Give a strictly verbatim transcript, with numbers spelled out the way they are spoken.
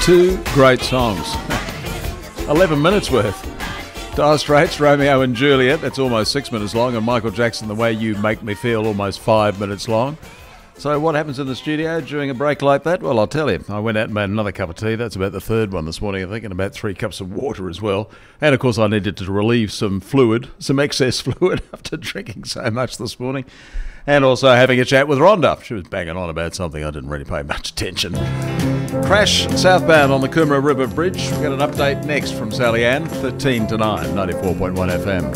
Two great songs. eleven minutes worth. Dire Straits, Romeo and Juliet, that's almost six minutes long, and Michael Jackson, The Way You Make Me Feel, almost five minutes long. So what happens in the studio during a break like that? Well, I'll tell you. I went out and made another cup of tea. That's about the third one this morning, I think, and about three cups of water as well. And, of course, I needed to relieve some fluid, some excess fluid after drinking so much this morning. And also having a chat with Rhonda. She was banging on about something I didn't really pay much attention. Crash southbound on the Coomera River Bridge. We've got an update next from Sally Ann, thirteen to nine, ninety-four point one F M.